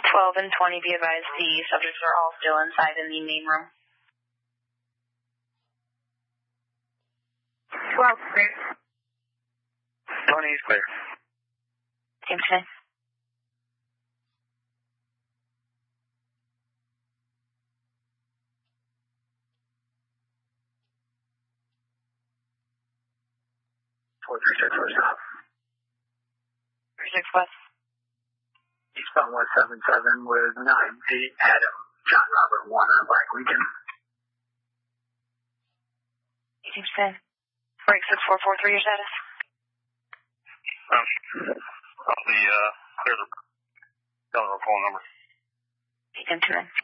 12 and 20, be advised, the subjects are all still inside in the main room. 12, clear. 20 is clear. James Smith. Stop. 36 West. Eastbound 177 with 9 feet, Adam, John Robert Warner, Black Lincoln. James Smith. Break 6443, your status? I'll be, clear the phone number. Taken 2 in.